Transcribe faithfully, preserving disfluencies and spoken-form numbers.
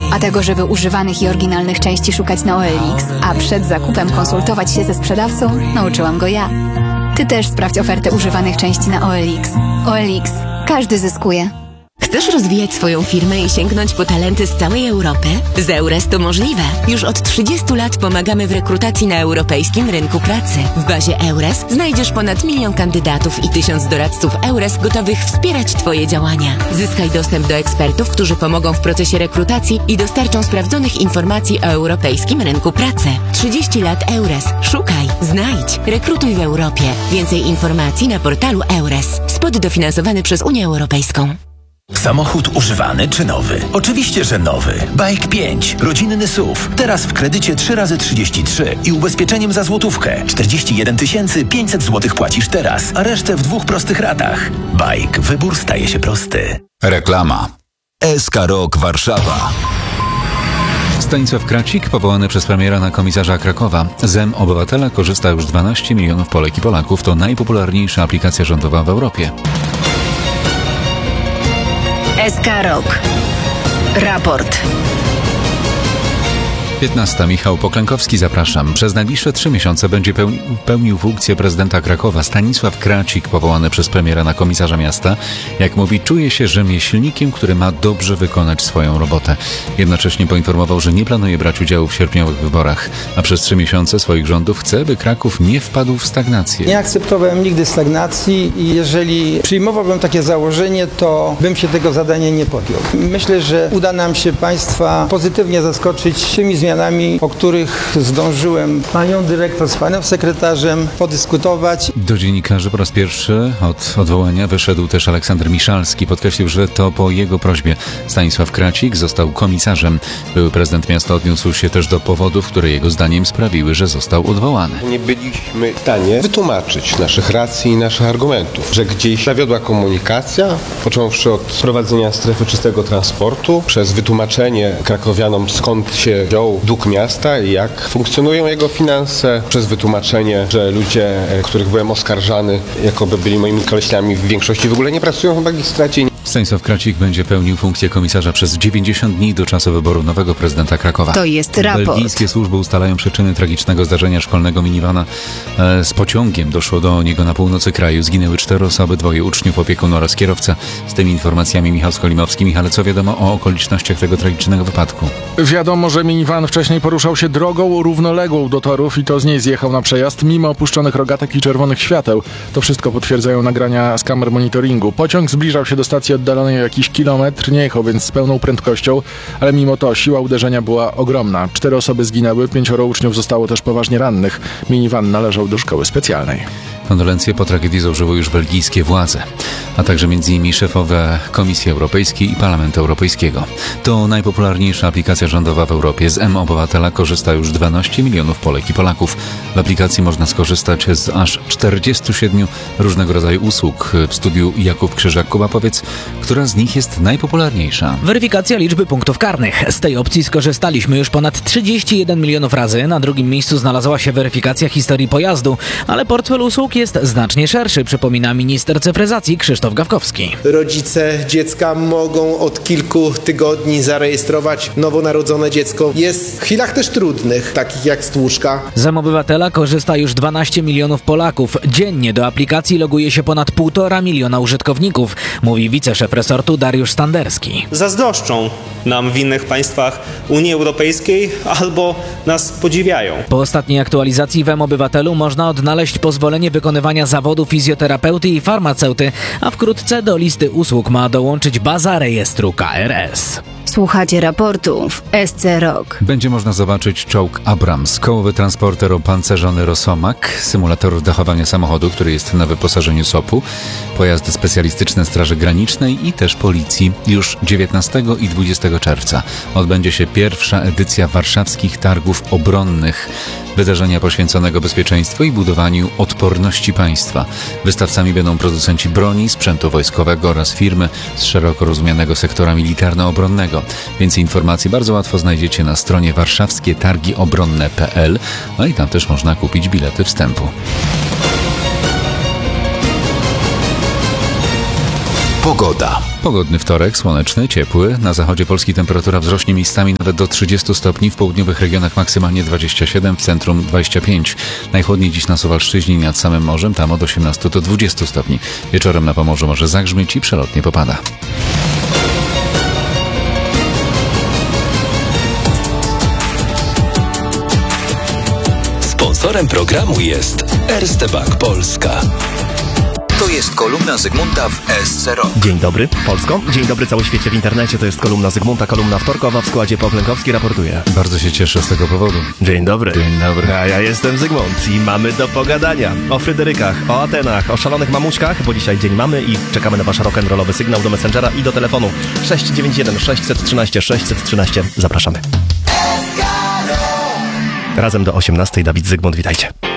A tego, żeby używanych i oryginalnych części szukać na O L X, a przed zakupem konsultować się ze sprzedawcą, nauczyłam go ja. Ty też sprawdź ofertę używanych części na O L X. O L X. Każdy zyskuje. Chcesz rozwijać swoją firmę i sięgnąć po talenty z całej Europy? Z Eures to możliwe. Już od trzydziestu lat pomagamy w rekrutacji na europejskim rynku pracy. W bazie Eures znajdziesz ponad milion kandydatów i tysiąc doradców Eures gotowych wspierać Twoje działania. Zyskaj dostęp do ekspertów, którzy pomogą w procesie rekrutacji i dostarczą sprawdzonych informacji o europejskim rynku pracy. trzydzieści lat Eures. Szukaj, znajdź, rekrutuj w Europie. Więcej informacji na portalu Eures. Spot dofinansowany przez Unię Europejską. Samochód używany czy nowy? Oczywiście, że nowy. Bike pięć. Rodzinny S U V. Teraz w kredycie trzy razy trzydzieści trzy i ubezpieczeniem za złotówkę. czterdzieści jeden tysięcy pięćset złotych płacisz teraz, a resztę w dwóch prostych ratach. Bike. Wybór staje się prosty. Reklama. S K Rok Warszawa. Stanisław Kracik, powołany przez premiera na komisarza Krakowa. Z M-Obywatela korzysta już dwanaście milionów Polek i Polaków. To najpopularniejsza aplikacja rządowa w Europie. S K Rok. Raport. piętnasta. Michał Poklękowski, zapraszam. Przez najbliższe trzy miesiące będzie pełni, pełnił funkcję prezydenta Krakowa Stanisław Kracik, powołany przez premiera na komisarza miasta. Jak mówi, czuje się rzemieślnikiem, który ma dobrze wykonać swoją robotę. Jednocześnie poinformował, że nie planuje brać udziału w sierpniowych wyborach, a przez trzy miesiące swoich rządów chce, by Kraków nie wpadł w stagnację. Nie akceptowałem nigdy stagnacji i jeżeli przyjmowałbym takie założenie, to bym się tego zadania nie podjął. Myślę, że uda nam się państwa pozytywnie zaskoczyć tymi zmianami, o których zdążyłem panią dyrektor z panem sekretarzem podyskutować. Do dziennikarzy po raz pierwszy od odwołania wyszedł też Aleksander Miszalski. Podkreślił, że to po jego prośbie Stanisław Kracik został komisarzem. Były prezydent miasta odniósł się też do powodów, które jego zdaniem sprawiły, że został odwołany. Nie byliśmy w stanie wytłumaczyć naszych racji i naszych argumentów, że gdzieś zawiodła komunikacja, począwszy od wprowadzenia strefy czystego transportu, przez wytłumaczenie krakowianom, skąd się wziął dług miasta i jak funkcjonują jego finanse, przez wytłumaczenie, że ludzie, których byłem oskarżany, jakoby byli moimi koleśniami, w większości w ogóle nie pracują w magistracie. Stanisław Kracik będzie pełnił funkcję komisarza przez dziewięćdziesiąt dni do czasu wyboru nowego prezydenta Krakowa. To jest raport. Belgijskie służby ustalają przyczyny tragicznego zdarzenia szkolnego minivana e, z pociągiem. Doszło do niego na północy kraju. Zginęły cztery osoby, dwoje uczniów, opiekun oraz kierowca. Z tymi informacjami Michał Skolimowski. Michale, co wiadomo o okolicznościach tego tragicznego wypadku? Wiadomo, że minivan wcześniej poruszał się drogą równoległą do torów i to z niej zjechał na przejazd, mimo opuszczonych rogatek i czerwonych świateł. To wszystko potwierdzają nagrania z kamer monitoringu. Pociąg zbliżał się do stacji oddalonej o jakiś kilometr, nie jechał więc z pełną prędkością, ale mimo to siła uderzenia była ogromna. Cztery osoby zginęły, pięcioro uczniów zostało też poważnie rannych. Minivan należał do szkoły specjalnej. Kondolencje po tragedii złożyły już belgijskie władze, a także między innymi szefowe Komisji Europejskiej i Parlamentu Europejskiego. To najpopularniejsza aplikacja rządowa w Europie. Z M-Obywatela korzysta już dwanaście milionów Polek i Polaków. W aplikacji można skorzystać z aż czterdziestu siedmiu różnego rodzaju usług. W studiu Jakub Krzyżak-Kuba, powiedz, która z nich jest najpopularniejsza? Weryfikacja liczby punktów karnych. Z tej opcji skorzystaliśmy już ponad trzydzieści jeden milionów razy. Na drugim miejscu znalazła się weryfikacja historii pojazdu, ale portfel usług jest znacznie szerszy, przypomina minister cyfryzacji Krzysztof Gawkowski. Rodzice dziecka mogą od kilku tygodni zarejestrować nowonarodzone dziecko. Jest w chwilach też trudnych, takich jak stłuczka. Z M-Obywatela korzysta już dwanaście milionów Polaków. Dziennie do aplikacji loguje się ponad półtora miliona użytkowników, mówi wiceszef resortu Dariusz Standerski. Zazdroszczą nam w innych państwach Unii Europejskiej albo nas podziwiają. Po ostatniej aktualizacji w M-Obywatelu można odnaleźć pozwolenie wykonywania zawodu fizjoterapeuty i farmaceuty, a wkrótce do listy usług ma dołączyć baza rejestru K R S. Słuchacie raportu w S C Rok. Będzie można zobaczyć czołg Abrams, kołowy transporter opancerzony Rosomak, symulator dachowania samochodu, który jest na wyposażeniu S O P-u, pojazdy specjalistyczne Straży Granicznej i też Policji. Już dziewiętnastego i dwudziestego czerwca odbędzie się pierwsza edycja warszawskich targów obronnych, wydarzenia poświęconego bezpieczeństwu i budowaniu odporności państwa. Wystawcami będą producenci broni, sprzętu wojskowego oraz firmy z szeroko rozumianego sektora militarno-obronnego. Więcej informacji bardzo łatwo znajdziecie na stronie warszawskie targi obronne kropka p l, no i tam też można kupić bilety wstępu. Pogoda. Pogodny wtorek, słoneczny, ciepły. Na zachodzie Polski temperatura wzrośnie miejscami nawet do trzydziestu stopni. W południowych regionach maksymalnie dwadzieścia siedem, w centrum dwadzieścia pięć. Najchłodniej dziś na Suwalszczyźnie i nad samym morzem, tam od osiemnastu do dwudziestu stopni. Wieczorem na Pomorzu może zagrzmieć i przelotnie popada. Sponsorem programu jest Erste Bank Polska. To jest kolumna Zygmunta w S C Rock. Dzień dobry, Polsko. Dzień dobry, cały świecie w internecie. To jest kolumna Zygmunta, kolumna wtorkowa w składzie Pawłękowski raportuje. Bardzo się cieszę z tego powodu. Dzień dobry. Dzień dobry. A ja jestem Zygmunt i mamy do pogadania o Fryderykach, o Atenach, o szalonych mamuśkach, bo dzisiaj dzień mamy i czekamy na wasz rock'n'rollowy sygnał do Messengera i do telefonu sześć dziewięć jeden sześć jeden trzy sześć jeden trzy. Zapraszamy. Razem do osiemnastej. Dawid Zygmunt, witajcie.